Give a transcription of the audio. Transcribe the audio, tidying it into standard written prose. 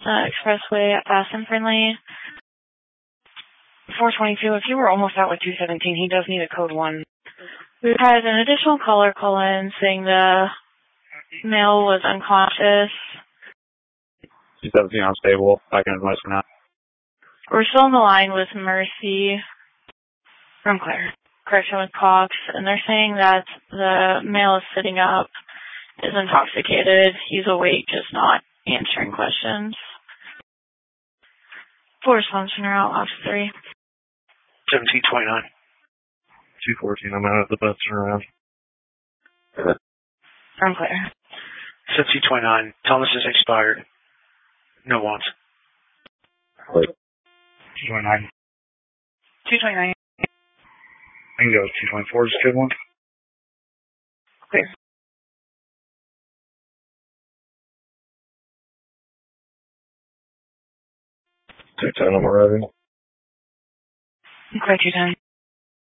expressway at Fast and Friendly. 422, if you were almost out with 217, he does need a code 1. We've had an additional caller call in saying the male was unconscious. 217 unstable. Back in advice for now. We're still on the line with Mercy from Claire. Correction with Cox, and they're saying that the male is sitting up, is intoxicated. He's awake, just not answering questions. Full response from out, Ops 3. 1729. 214, I'm out of the bus turnaround. From Claire. 1729, Thomas is expired. No wants. 229. 229. I can go 224, just good one. Clear. I'm arriving. Correct, 210.